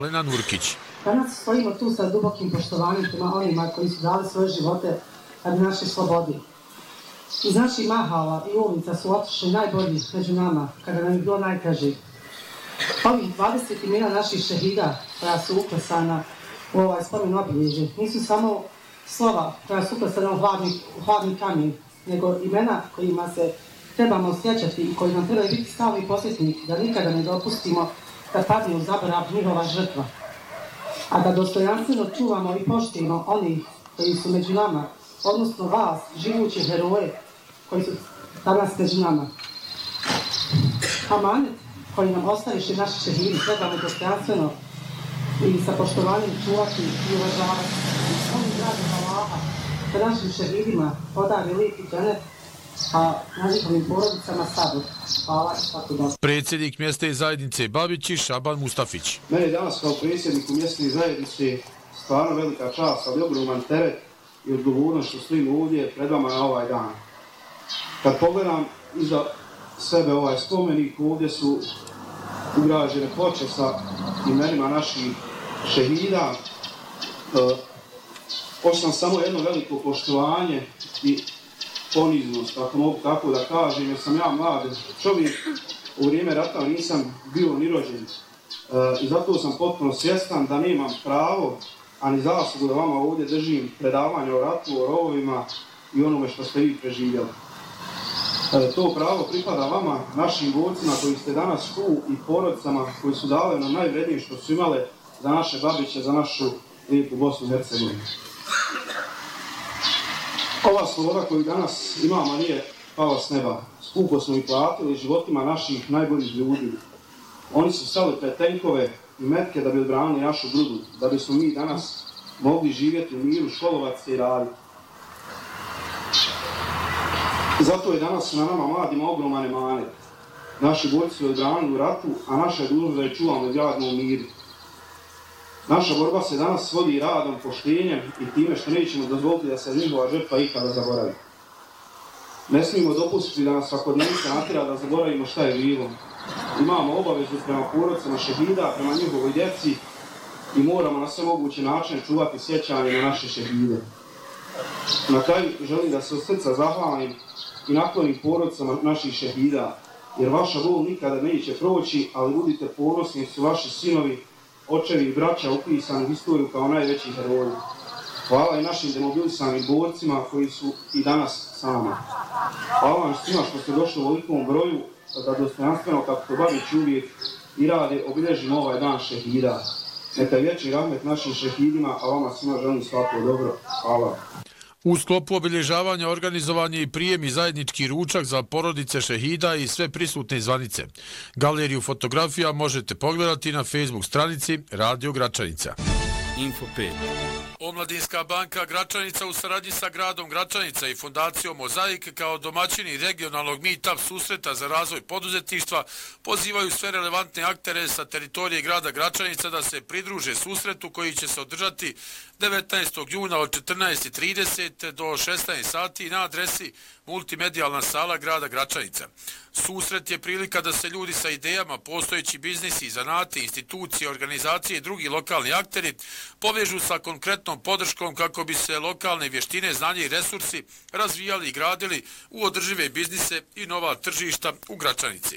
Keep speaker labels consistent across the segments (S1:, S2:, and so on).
S1: Lena Nurkić.
S2: Danas stojimo tu sa dubokim poštovanjem prema onima koji su dali svoje živote radi naše slobode. Iz naših mahala i ulica su otišli najbolji među nama, kada nam je bilo najteže. Ovih 20 imena naših šehida koja su uklesana u ovaj spomen obilježje nisu samo slova koja su uklesana u hladni kamen, nego imena kojima se trebamo sjećati i koji nam trebaju biti stalni posjetnik da nikada ne dopustimo da padne u zaborav njihova žrtva. A da dostojanstveno čuvamo i poštujemo onih koji su među nama, odnosno vas, živuće heroje, koji su danas među nama. Amanet koji nam ostaviše naši šehidi trebamo dostojanstveno i sa poštovanjem čuvati i uvažavati. Oni dragom Allaha da našim šehidima podari lijepi dženet, a na njihovim porodicama sabor. Hvala i svaki dan.
S1: Predsjednik mjesne zajednice Babići Šaban Mustafić.
S3: Mene je danas kao predsjedniku mjesne zajednice stvarno velika čast, ali ogroman teret i odgovornost što stojim ovdje pred vama na ovaj dan. Kad pogledam iza sebe ovaj spomenik, ovdje su ugrađene ploče sa imenima naših šehida. Osjećam samo jedno veliko poštovanje i poniznost, ako mogu tako da kažem, jer sam ja mlad čovjek, u vrijeme rata nisam bio ni rođen. I zato sam potpuno svjestan da nemam pravo, a ni zaslugu da vama ovdje držim predavanje o ratu, o rovovima i onome što ste vi preživjeli. To pravo pripada vama, našim borcima koji ste danas tu i porodicama koji su dali nam najvrednije što su imale za naše babiće, za našu lijepu Bosnu i Hercegovinu. Ova sloboda koju danas imamo nije pala s neba. Skupo smo i platili životima naših najboljih ljudi. Oni su stali pred tenkove i metke da bi odbranili našu grudu, da bismo mi danas mogli živjeti u miru, školovati se i raditi. Zato je danas na nama mladima ogroman emanet. Naši borci su odbranili u ratu, a naša je dužnost da je čuvamo i gradimo u miru. Naša borba se danas vodi radom, poštenjem i time što nećemo dozvoliti da se njihova žrtva ikada zaboravi. Ne smijemo dopustiti da nas svakodnevnica natjera da zaboravimo šta je bilo. Imamo obavezu prema porodicama šehida, prema njihovoj djeci i moramo na sve moguće načine čuvati sjećanje na naše šehide. Na kraju želim da se od srca zahvalim i naklonim porodicama naših šehida, jer vaša bol nikada neće proći, ali budite ponosni su vaši sinovi, očevi i braća upisani u historiju kao najveći heroji. Hvala i našim demobilisanim borcima koji su i danas s nama. Hvala vam svima što ste došli u ovolikom broju, da dostojanstveno, kako to Babić uvijek i rade, obilježimo ovaj dan šehida. Neka je vječni rahmet našim šehidima, a vama svima želim svako dobro. Hvala.
S1: U sklopu obilježavanja organizovan je i prijem i zajednički ručak za porodice šehida i sve prisutne zvanice. Galeriju fotografija možete pogledati na Facebook stranici Radio Gračanica. Info 5. Omladinska banka Gračanica u saradnji sa gradom Gračanica i fondacijom Mozaik kao domaćini regionalnog meetup susreta za razvoj poduzetništva pozivaju sve relevantne aktere sa teritorije grada Gračanica da se pridruže susretu koji će se održati 19. juna od 14:30 do 16 sati na adresi Multimedijalna sala grada Gračanica. Susret je prilika da se ljudi sa idejama, postojeći biznisi, zanati, institucije, organizacije i drugi lokalni akteri povežu sa konkretnom podrškom kako bi se lokalne vještine, znanje i resursi razvijali i gradili u održive biznise i nova tržišta u Gračanici.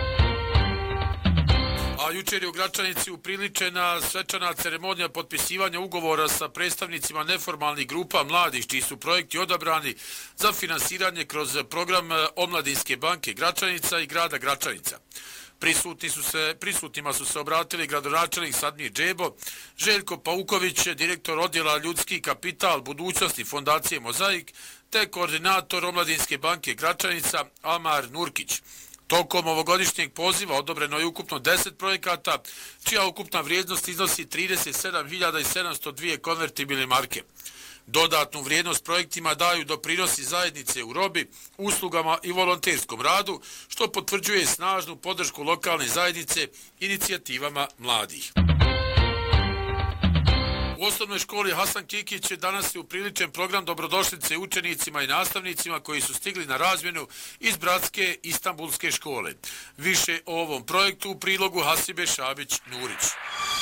S1: A jučer je u Gračanici upriličena svečana ceremonija potpisivanja ugovora sa predstavnicima neformalnih grupa mladih, čiji su projekti odabrani za finansiranje kroz program Omladinske banke Gračanica i grada Gračanica. Prisutnima su se obratili gradonačelnik Sadmir Džebo, Željko Pauković, direktor odjela Ljudski kapital budućnosti fondacije Mozaik, te koordinator Omladinske banke Gračanica Amar Nurkić. Tokom ovogodišnjeg poziva odobreno je ukupno 10 projekata, čija ukupna vrijednost iznosi 37.702 konvertibilne marke. Dodatnu vrijednost projektima daju doprinosi zajednice u robi, uslugama i volonterskom radu, što potvrđuje snažnu podršku lokalne zajednice inicijativama mladih. U osnovnoj školi Hasan Kikić danas je upriličen program dobrodošlice učenicima i nastavnicima koji su stigli na razmjenu iz bratske Istanbulske škole. Više o ovom projektu u prilogu Hasibe Šabić-Nurić.